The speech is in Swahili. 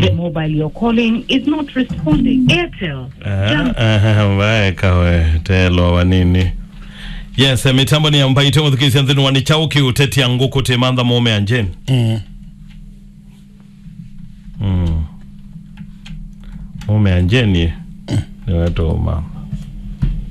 The mobile you're calling is not responding. Airtel. Kawe telo wanini. Yes, mitambo ni ambayo mthikisi nthini wanichauki uteti ya nguku temandha mume anjeni. Mume anjeni ni watu mama.